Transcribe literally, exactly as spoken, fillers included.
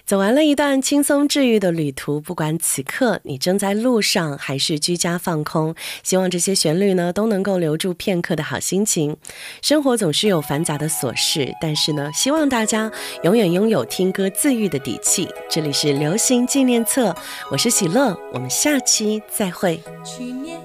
走完了一段轻松治愈的旅途，不管此刻你正在路上还是居家放空，希望这些旋律呢都能够留住片刻的好心情。生活总是有繁杂的琐事，但是呢，希望大家永远拥有听歌自愈的底气。这里是流行纪念册，我是喜乐，我们下期再会。